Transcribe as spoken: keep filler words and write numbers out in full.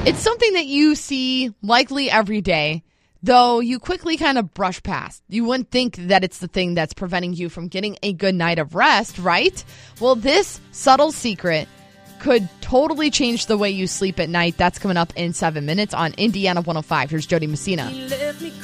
It's something that you see likely every day, though you quickly kind of brush past. You wouldn't think that it's the thing that's preventing you from getting a good night of rest, right? Well, this subtle secret could totally change the way you sleep at night. That's coming up in seven minutes on Indiana one oh five. Here's Jody Messina.